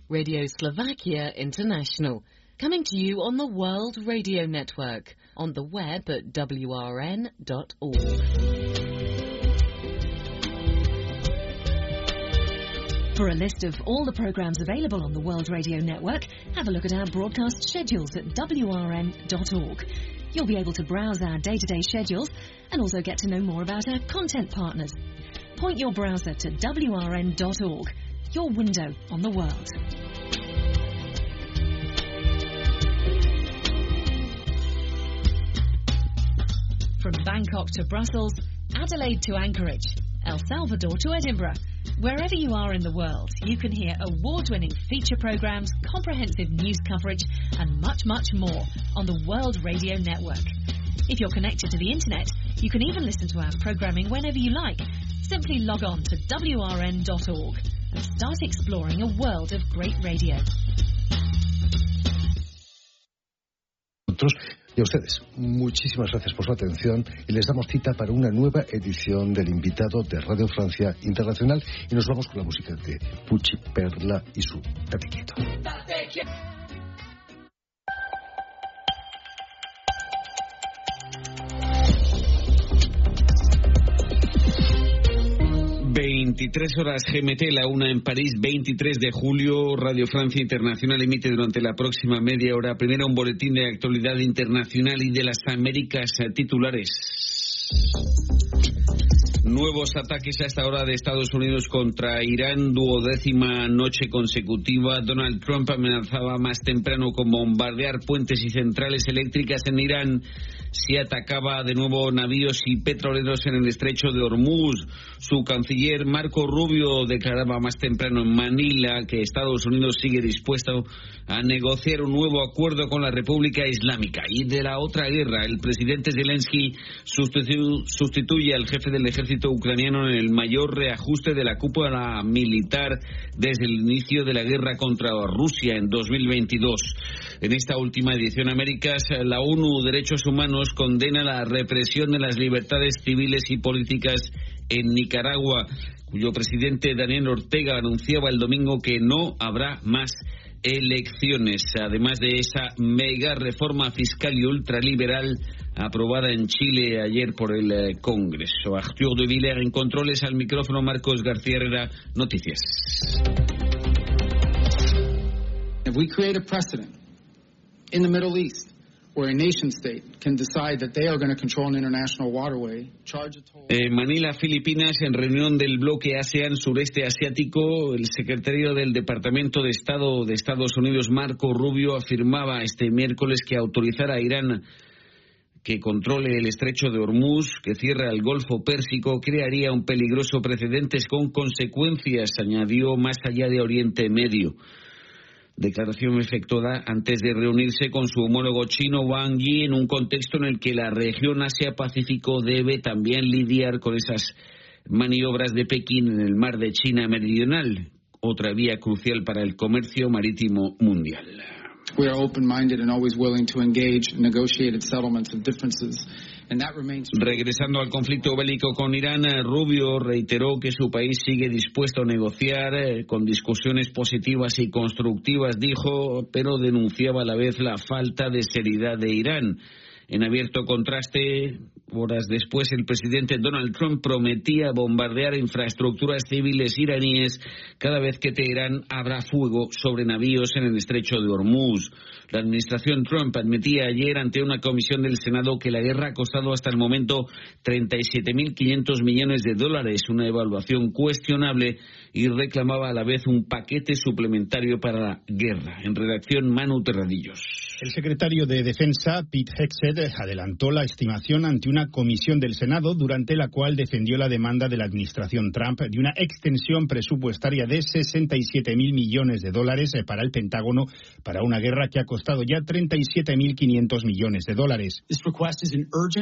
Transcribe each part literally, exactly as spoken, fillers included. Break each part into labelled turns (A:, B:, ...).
A: Radio Slovakia International, coming to you on the World Radio Network, on the web at w r n dot org.
B: For a list of all the programmes available on the World Radio Network, have a look at our broadcast schedules at w r n dot org. You'll be able to browse our day-to-day schedules and also get to know more about our content partners. Point your browser to w r n dot org, your window on the world. From Bangkok to Brussels, Adelaide to Anchorage, El Salvador to Edinburgh. Wherever you are in the world, you can hear award-winning feature programs, comprehensive news coverage, and much, much more on the World Radio Network. If you're connected to the internet, you can even listen to our programming whenever you like. Simply log on to w r n dot org and start exploring a world of great radio.
C: Y a ustedes, muchísimas gracias por su atención y les damos cita para una nueva edición del invitado de Radio Francia Internacional y nos vamos con la música de Pucci Perla y su Tate Quieto.
D: veintitrés horas G M T, la una en París, veintitrés de julio. Radio Francia Internacional emite durante la próxima media hora primero un boletín de actualidad internacional y de las Américas titulares. Nuevos ataques a esta hora de Estados Unidos contra Irán, duodécima noche consecutiva. Donald Trump amenazaba más temprano con bombardear puentes y centrales eléctricas en Irán si atacaba de nuevo navíos y petroleros en el estrecho de Hormuz. Su canciller Marco Rubio declaraba más temprano en Manila que Estados Unidos sigue dispuesto a negociar un nuevo acuerdo con la República Islámica. Y de la otra guerra, el presidente Zelensky sustitu- sustituye al jefe del ejército ucraniano en el mayor reajuste de la cúpula militar desde el inicio de la guerra contra Rusia en dos mil veintidós. En esta última edición Américas, la ONU Derechos Humanos condena la represión de las libertades civiles y políticas en Nicaragua, cuyo presidente Daniel Ortega anunciaba el domingo que no habrá más elecciones, además de esa mega reforma fiscal y ultraliberal aprobada en Chile ayer por el eh, Congreso. Arthur de Villers en controles, al micrófono Marcos García Herrera, noticias.
E: If we create a precedent in the Middle East where a nation state can decide that they are going to control an international waterway, charge a toll.
D: En Manila, Filipinas, en reunión del bloque ASEAN Sureste Asiático, el secretario del Departamento de Estado de Estados Unidos, Marco Rubio, afirmaba este miércoles que autorizar a Irán que controle el estrecho de Hormuz, que cierra el Golfo Pérsico, crearía un peligroso precedente con consecuencias, añadió, más allá de Oriente Medio. Declaración efectuada antes de reunirse con su homólogo chino Wang Yi en un contexto en el que la región Asia-Pacífico debe también lidiar con esas maniobras de Pekín en el mar de China Meridional, otra vía crucial para el comercio marítimo mundial.
E: We are open-minded and always willing to engage in negotiated settlements of differences, and that remains.
D: Regresando al conflicto bélico con Irán, Rubio reiteró que su país sigue dispuesto a negociar eh, con discusiones positivas y constructivas, dijo, pero denunciaba a la vez la falta de seriedad de Irán. En abierto contraste, horas después, el presidente Donald Trump prometía bombardear infraestructuras civiles iraníes cada vez que Teherán abra fuego sobre navíos en el estrecho de Hormuz. La administración Trump admitía ayer ante una comisión del Senado que la guerra ha costado hasta el momento treinta y siete mil quinientos millones de dólares, una evaluación cuestionable, y reclamaba a la vez un paquete suplementario para la guerra. En redacción, Manu Terradillos.
F: El secretario de Defensa, Pete Hegseth, adelantó la estimación ante una comisión del Senado durante la cual defendió la demanda de la administración Trump de una extensión presupuestaria de sesenta y siete mil millones de dólares para el Pentágono para una guerra que ha costado ya treinta y siete mil quinientos millones de dólares.
G: This request is an urgent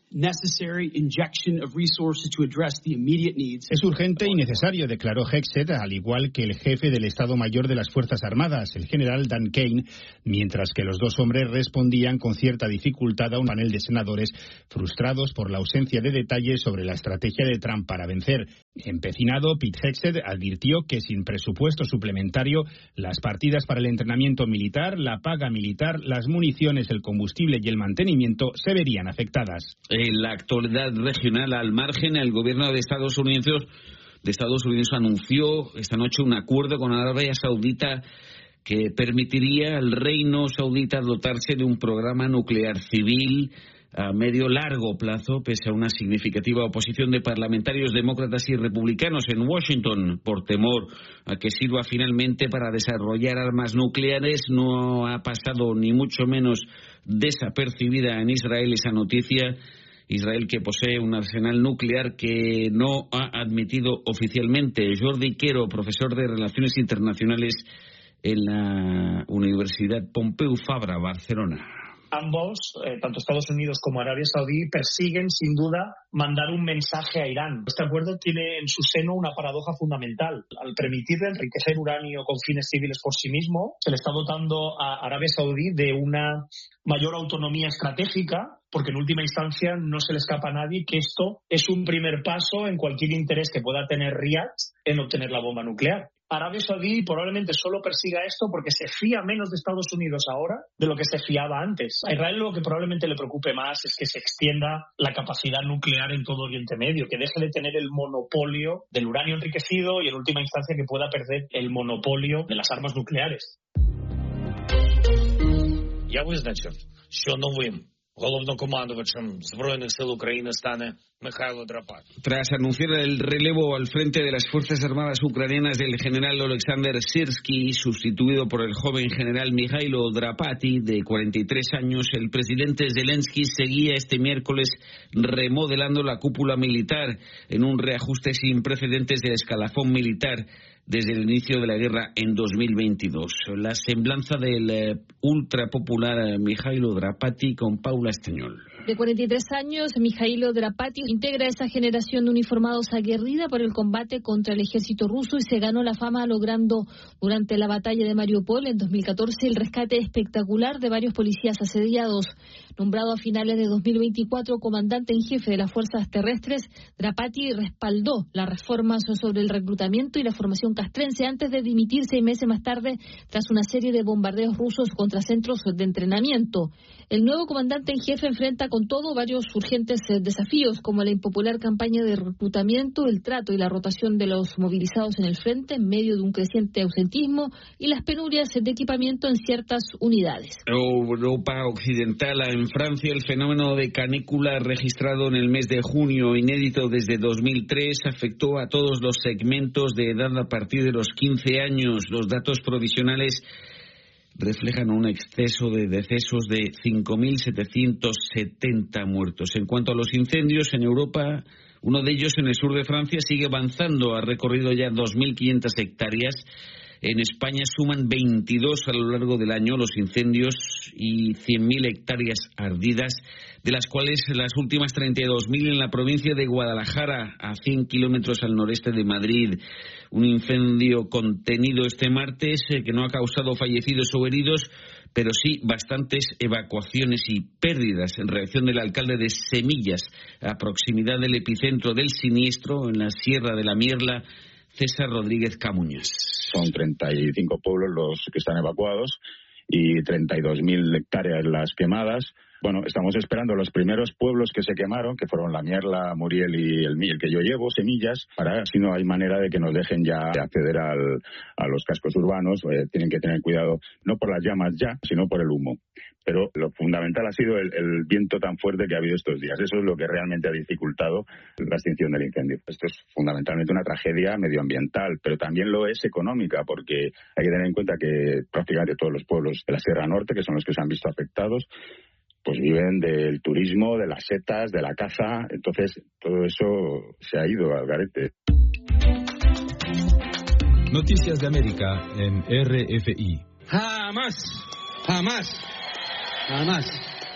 F: Es urgente y necesario, declaró Hegseth, al igual que el jefe del Estado Mayor de las Fuerzas Armadas, el general Dan Kane, mientras que los dos hombres respondían con cierta dificultad a un panel de senadores frustrados por la ausencia de detalles sobre la estrategia de Trump para vencer. Empecinado, Pete Hegseth advirtió que sin presupuesto suplementario, las partidas para el entrenamiento militar, la paga militar, las municiones, el combustible y el mantenimiento se verían afectadas.
D: En la actualidad regional al margen, el gobierno de Estados Unidos de Estados Unidos anunció esta noche un acuerdo con Arabia Saudita que permitiría al Reino Saudita dotarse de un programa nuclear civil a medio largo plazo, pese a una significativa oposición de parlamentarios demócratas y republicanos en Washington por temor a que sirva finalmente para desarrollar armas nucleares. No ha pasado ni mucho menos desapercibida en Israel esa noticia. Israel, que posee un arsenal nuclear que no ha admitido oficialmente. Jordi Quero, profesor de Relaciones Internacionales en la Universidad Pompeu Fabra, Barcelona.
G: Ambos, eh, tanto Estados Unidos como Arabia Saudí, persiguen sin duda mandar un mensaje a Irán. Este acuerdo tiene en su seno una paradoja fundamental. Al permitirle enriquecer uranio con fines civiles por sí mismo, se le está dotando a Arabia Saudí de una mayor autonomía estratégica, porque en última instancia no se le escapa a nadie que esto es un primer paso en cualquier interés que pueda tener Riad en obtener la bomba nuclear. Arabia Saudí probablemente solo persiga esto porque se fía menos de Estados Unidos ahora de lo que se fiaba antes. A Israel lo que probablemente le preocupe más es que se extienda la capacidad nuclear en todo Oriente Medio, que deje de tener el monopolio del uranio enriquecido y en última instancia que pueda perder el monopolio de las armas nucleares.
H: Я визначив, що новим головнокомандувачем Збройних сил України стане Михайло Драпаті.
D: Tras anunciar el relevo al frente de las Fuerzas Armadas ucranianas del general Oleksandr Syrskyi, sustituido por el joven general Mihailo Drapati, de cuarenta y tres años, el presidente Zelensky seguía este miércoles remodelando la cúpula militar en un reajuste sin precedentes del escalafón militar desde el inicio de la guerra en dos mil veintidós. La semblanza del eh, ultrapopular Mihailo Drapati con Paula Esteñol.
I: De cuarenta y tres años, Mihailo Drapati integra esa generación de uniformados aguerrida por el combate contra el ejército ruso y se ganó la fama logrando durante la batalla de Mariupol en dos mil catorce el rescate espectacular de varios policías asediados. Nombrado a finales de dos mil veinticuatro comandante en jefe de las fuerzas terrestres, Drapati respaldó las reformas sobre el reclutamiento y la formación castrense antes de dimitir seis meses más tarde tras una serie de bombardeos rusos contra centros de entrenamiento. El nuevo comandante en jefe enfrenta con todo varios urgentes desafíos como la impopular campaña de reclutamiento, el trato y la rotación de los movilizados en el frente en medio de un creciente ausentismo y las penurias de equipamiento en ciertas unidades.
D: Europa Occidental, en Francia, el fenómeno de canícula registrado en el mes de junio, inédito desde dos mil tres, afectó a todos los segmentos de edad a partir de los quince años. Los datos provisionales reflejan un exceso de decesos de cinco mil setecientos setenta muertos. En cuanto a los incendios en Europa, uno de ellos en el sur de Francia sigue avanzando, ha recorrido ya dos mil quinientas hectáreas. En España suman veintidós a lo largo del año los incendios y cien mil hectáreas ardidas, de las cuales las últimas treinta y dos mil en la provincia de Guadalajara, a cien kilómetros al noreste de Madrid. Un incendio contenido este martes eh, que no ha causado fallecidos o heridos, pero sí bastantes evacuaciones y pérdidas en reacción del alcalde de Semillas, a proximidad del epicentro del siniestro, en la Sierra de la Mierla, César Rodríguez Camuñas.
J: Son treinta y cinco pueblos los que están evacuados y treinta y dos mil hectáreas las quemadas. Bueno, estamos esperando los primeros pueblos que se quemaron, que fueron La Mierla, Muriel y el, el que yo llevo, Semillas, para si no hay manera de que nos dejen ya acceder al, a los cascos urbanos. Eh, tienen que tener cuidado, no por las llamas ya, sino por el humo. Pero lo fundamental ha sido el, el viento tan fuerte que ha habido estos días. Eso es lo que realmente ha dificultado la extinción del incendio. Esto es fundamentalmente una tragedia medioambiental, pero también lo es económica, porque hay que tener en cuenta que prácticamente todos los pueblos de la Sierra Norte, que son los que se han visto afectados, pues viven del turismo, de las setas, de la caza. Entonces todo eso se ha ido al garete.
K: Noticias de América en R F I.
L: Jamás, jamás, jamás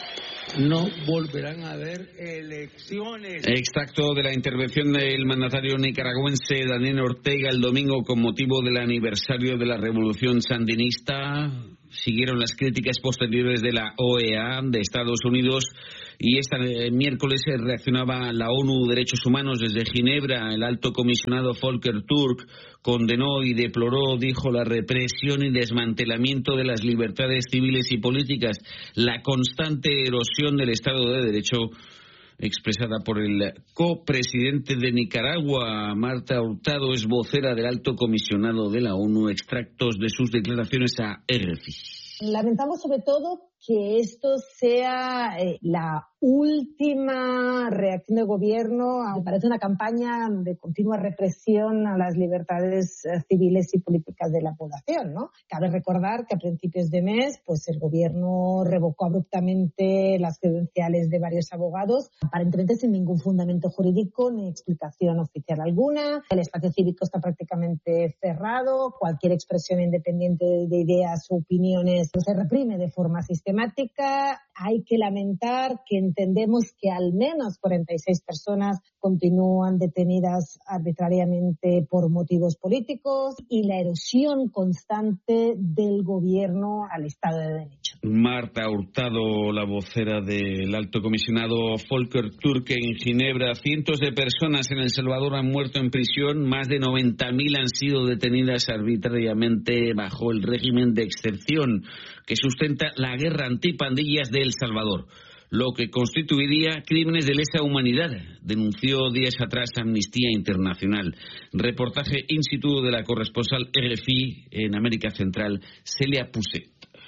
L: no volverán a haber elecciones.
D: Extracto de la intervención del mandatario nicaragüense Daniel Ortega el domingo con motivo del aniversario de la revolución sandinista. Siguieron las críticas posteriores de la O E A, de Estados Unidos, y este miércoles reaccionaba la ONU Derechos Humanos desde Ginebra. El alto comisionado Volker Turk condenó y deploró, dijo, la represión y desmantelamiento de las libertades civiles y políticas, la constante erosión del Estado de Derecho, expresada por el copresidente de Nicaragua. Marta Hurtado es vocera del alto comisionado de la ONU. Extractos de sus declaraciones a R F I.
M: Lamentamos sobre todo que esto sea eh, la última reacción del gobierno. Me parece una campaña de continua represión a las libertades eh, civiles y políticas de la población, ¿no? Cabe recordar que a principios de mes, pues el gobierno revocó abruptamente las credenciales de varios abogados, aparentemente sin ningún fundamento jurídico ni explicación oficial alguna. El espacio cívico está prácticamente cerrado. Cualquier expresión independiente de ideas o opiniones se reprime de forma sistemática. Hay que lamentar que entendemos que al menos cuarenta y seis personas continúan detenidas arbitrariamente por motivos políticos y la erosión constante del gobierno al Estado de Derecho.
D: Marta Hurtado, la vocera del alto comisionado Volker Turk en Ginebra. Cientos de personas en El Salvador han muerto en prisión, más de noventa mil han sido detenidas arbitrariamente bajo el régimen de excepción que sustenta la guerra antipandillas de El Salvador, lo que constituiría crímenes de lesa humanidad, denunció días atrás Amnistía Internacional. Reportaje in situ de la corresponsal R F I en América Central, Celia Puset.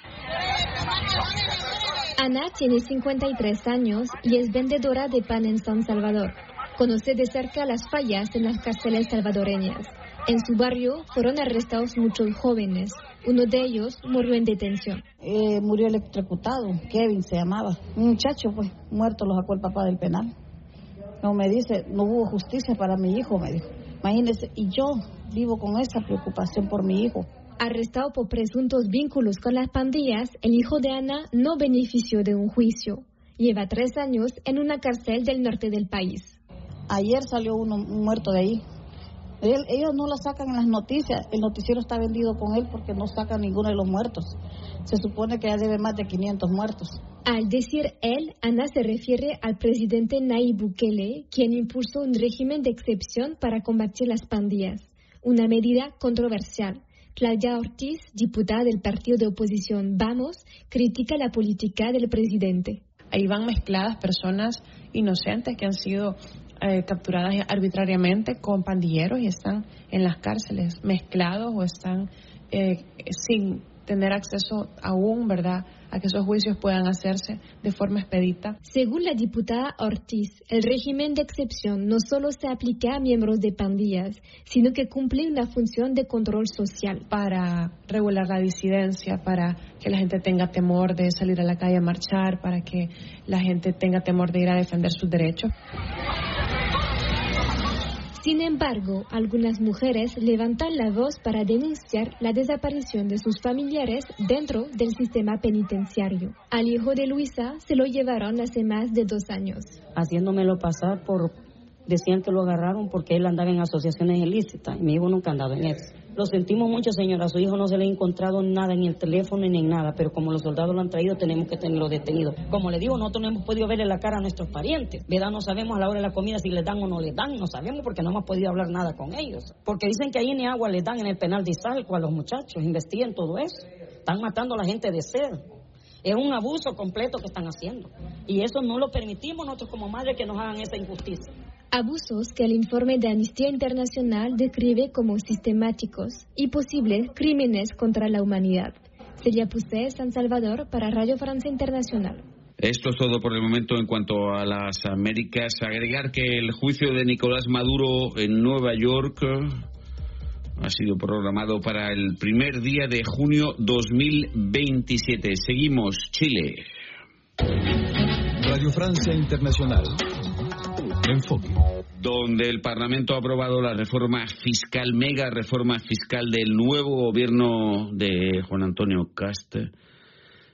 I: Ana tiene cincuenta y tres años y es vendedora de pan en San Salvador. Conoce de cerca las fallas en las cárceles salvadoreñas. En su barrio fueron arrestados muchos jóvenes. Uno de ellos murió en detención.
N: Eh, murió electrocutado, Kevin se llamaba. Un muchacho, pues, muerto lo sacó el papá del penal. No, me dice, no hubo justicia para mi hijo, me dijo. Imagínese, y yo vivo con esa preocupación por mi hijo.
I: Arrestado por presuntos vínculos con las pandillas, el hijo de Ana no benefició de un juicio. Lleva tres años en una cárcel del norte del país.
N: Ayer salió uno muerto de ahí. Él, ellos no lo sacan en las noticias, el noticiero está vendido con él porque no sacan ninguno de los muertos. Se supone que ya debe más de quinientos muertos.
I: Al decir él, Ana se refiere al presidente Nayib Bukele, quien impulsó un régimen de excepción para combatir las pandillas, una medida controversial. Claudia Ortiz, diputada del partido de oposición Vamos, critica la política del presidente.
O: Ahí van mezcladas personas inocentes que han sido eh, capturadas arbitrariamente con pandilleros y están en las cárceles mezclados o están eh, sin tener acceso aún, ¿verdad?, a que esos juicios puedan hacerse de forma expedita.
I: Según la diputada Ortiz, el régimen de excepción no solo se aplica a miembros de pandillas, sino que cumple una función de control social.
O: Para regular la disidencia, para que la gente tenga temor de salir a la calle a marchar, para que la gente tenga temor de ir a defender sus derechos.
I: Sin embargo, algunas mujeres levantan la voz para denunciar la desaparición de sus familiares dentro del sistema penitenciario. Al hijo de Luisa se lo llevaron hace más de dos años.
P: Haciéndomelo pasar por... Decían que lo agarraron porque él andaba en asociaciones ilícitas y mi hijo nunca andaba en eso. Lo sentimos mucho, señora. A su hijo no se le ha encontrado nada en el teléfono ni en nada, pero como los soldados lo han traído, tenemos que tenerlo detenido. Como le digo, nosotros no hemos podido verle la cara a nuestros parientes. ¿Verdad? No sabemos a la hora de la comida si les dan o no les dan. No sabemos porque no hemos podido hablar nada con ellos. Porque dicen que ahí ni agua les dan en el penal de Izalco a los muchachos. Investiguen todo eso. Están matando a la gente de sed. Es un abuso completo que están haciendo. Y eso no lo permitimos nosotros como madres que nos hagan esa injusticia.
I: Abusos que el informe de Amnistía Internacional describe como sistemáticos y posibles crímenes contra la humanidad. Celia Puset, San Salvador, para Radio Francia Internacional.
D: Esto es todo por el momento en cuanto a las Américas. Agregar que el juicio de Nicolás Maduro en Nueva York ha sido programado para el primer día de junio dos mil veintisiete. Seguimos, Chile.
K: Radio Francia Internacional. Enfoque.
D: Donde el Parlamento ha aprobado la reforma fiscal, mega reforma fiscal del nuevo gobierno de Juan Antonio Kast,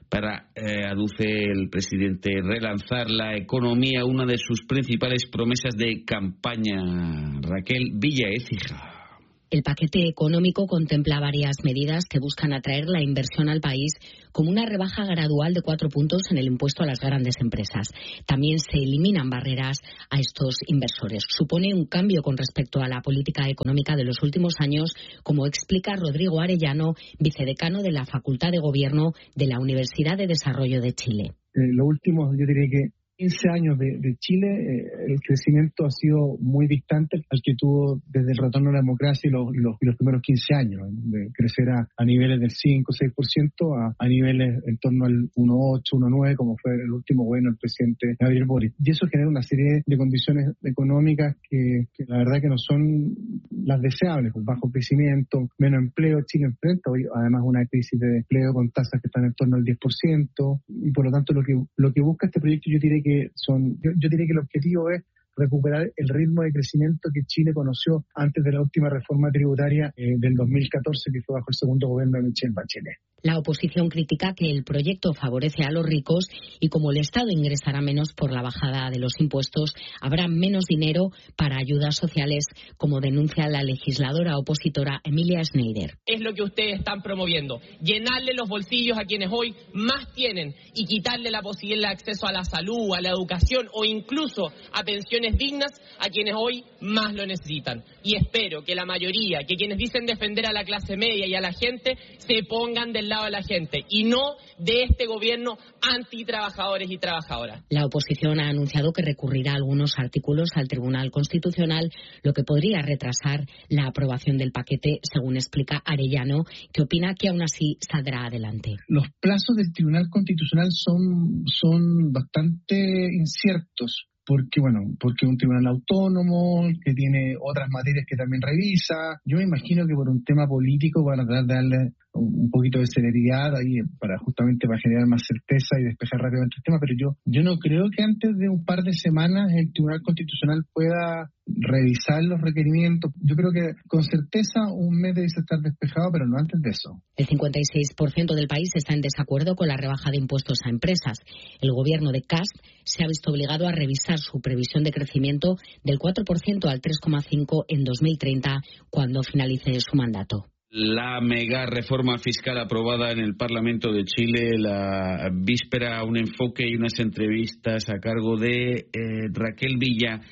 D: para, eh, aduce el presidente, relanzar la economía, una de sus principales promesas de campaña. Raquel Villa Écija.
Q: El paquete económico contempla varias medidas que buscan atraer la inversión al país, como una rebaja gradual de cuatro puntos en el impuesto a las grandes empresas. También se eliminan barreras a estos inversores. Supone un cambio con respecto a la política económica de los últimos años, como explica Rodrigo Arellano, vicedecano de la Facultad de Gobierno de la Universidad de Desarrollo de Chile.
R: Eh, lo último, yo diría que quince años de, de Chile, eh, el crecimiento ha sido muy distante al que tuvo desde el retorno a la democracia y los, y los, y los primeros quince años, de crecer a, a niveles del cinco o seis por ciento a, a niveles en torno al uno coma ocho, uno coma nueve, como fue el último gobierno del presidente Gabriel Boric. Y eso genera una serie de condiciones económicas que, que la verdad que no son las deseables, con bajo crecimiento, menos empleo. Chile enfrenta hoy además una crisis de empleo con tasas que están en torno al diez por ciento, y por lo tanto lo que, lo que busca este proyecto, yo diría que son, yo, yo diría que el objetivo es recuperar el ritmo de crecimiento que Chile conoció antes de la última reforma tributaria eh, del dos mil catorce, que fue bajo el segundo gobierno de Michelle Bachelet.
Q: La oposición critica que el proyecto favorece a los ricos y como el Estado ingresará menos por la bajada de los impuestos, habrá menos dinero para ayudas sociales, como denuncia la legisladora opositora Emilia Schneider.
S: Es lo que ustedes están promoviendo, llenarle los bolsillos a quienes hoy más tienen y quitarle la posibilidad de acceso a la salud, a la educación o incluso a pensiones dignas a quienes hoy más lo necesitan. Y espero que la mayoría, que quienes dicen defender a la clase media y a la gente, se pongan del lado de la gente y no de este gobierno antitrabajadores y trabajadoras.
Q: La oposición ha anunciado que recurrirá algunos artículos al Tribunal Constitucional, lo que podría retrasar la aprobación del paquete, según explica Arellano, que opina que aún así saldrá adelante.
R: Los plazos del Tribunal Constitucional son, son bastante inciertos. Porque, bueno, porque es un tribunal autónomo, que tiene otras materias que también revisa. Yo me imagino que por un tema político van a tratar de darle un poquito de celeridad ahí para justamente para generar más certeza y despejar rápidamente el tema, pero yo yo no creo que antes de un par de semanas el Tribunal Constitucional pueda revisar los requerimientos. Yo creo que con certeza un mes debe estar despejado, pero no antes de eso.
Q: El cincuenta y seis por ciento del país está en desacuerdo con la rebaja de impuestos a empresas. El gobierno de Kast se ha visto obligado a revisar su previsión de crecimiento del cuatro por ciento al tres coma cinco por ciento en dos mil treinta, cuando finalice su mandato.
D: La mega reforma fiscal aprobada en el Parlamento de Chile la víspera, un enfoque y unas entrevistas a cargo de eh, Raquel Villa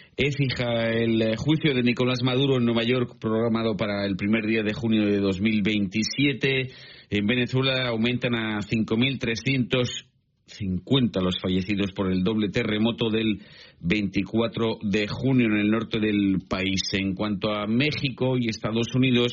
D: Écija. El juicio de Nicolás Maduro en Nueva York, programado para el primer día de junio de dos mil veintisiete. En Venezuela aumentan a cinco mil trescientos cincuenta los fallecidos por el doble terremoto del veinticuatro de junio en el norte del país. En cuanto a México y Estados Unidos,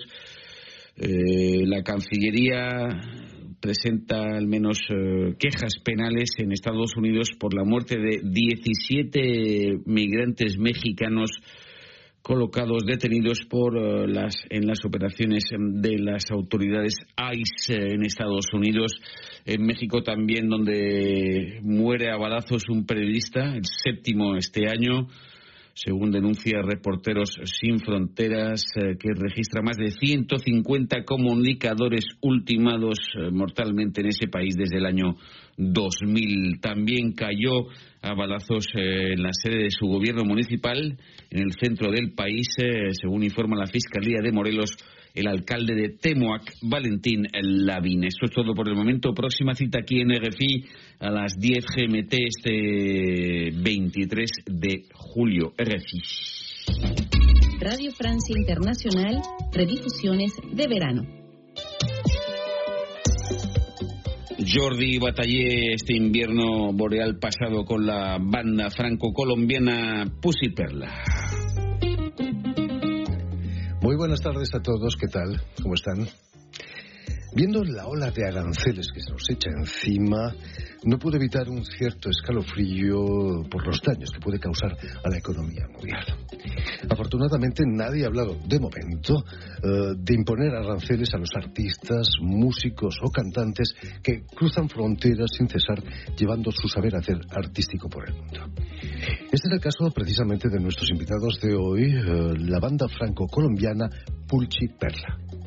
D: Eh, la Cancillería presenta al menos eh, quejas penales en Estados Unidos por la muerte de diecisiete migrantes mexicanos colocados, detenidos por uh, las en las operaciones de las autoridades I C E en Estados Unidos. En México también, donde muere a balazos un periodista, el séptimo este año, según denuncia Reporteros Sin Fronteras, eh, que registra más de ciento cincuenta comunicadores ultimados eh, mortalmente en ese país desde el año dos mil. También cayó a balazos eh, en la sede de su gobierno municipal, en el centro del país, eh, según informa la Fiscalía de Morelos, el alcalde de Temoac, Valentín Lavín. Eso es todo por el momento. Próxima cita aquí en R F I a las diez G M T este veintitrés de julio. R F I.
B: Radio Francia Internacional, redifusiones de verano.
D: Jordi Batallé este invierno boreal pasado con la banda franco-colombiana Pussy Perla.
C: Muy buenas tardes a todos, ¿qué tal? ¿Cómo están? Viendo la ola de aranceles que se nos echa encima, no pude evitar un cierto escalofrío por los daños que puede causar a la economía mundial. Afortunadamente nadie ha hablado, de momento, uh, de imponer aranceles a los artistas, músicos o cantantes que cruzan fronteras sin cesar, llevando su saber hacer artístico por el mundo. Este es el caso precisamente de nuestros invitados de hoy, uh, la banda franco-colombiana Pussy Perla.